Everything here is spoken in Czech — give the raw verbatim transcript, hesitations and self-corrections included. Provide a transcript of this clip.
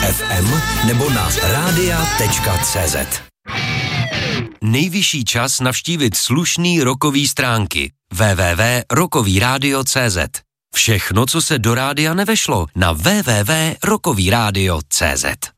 ef em nebo na radia tečka cé zet. Nejvyšší čas navštívit slušný rockový stránky w w w tečka rockový rádio tečka cé zet. Všechno, co se do rádia nevešlo, na w w w tečka rockový rádio tečka cé zet.